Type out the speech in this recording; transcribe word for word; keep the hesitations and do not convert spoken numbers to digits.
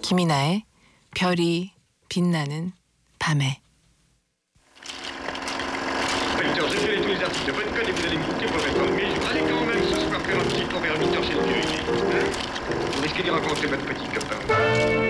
김이나의 별이 빛나는 밤에. J'ai fait tous les articles de votre code et vous allez me quitter pour répondre. Mais je voudrais quand même ce soir faire un petit tour vers huit heures chez le curé. Vous risquez d'y rencontrer votre petit copain.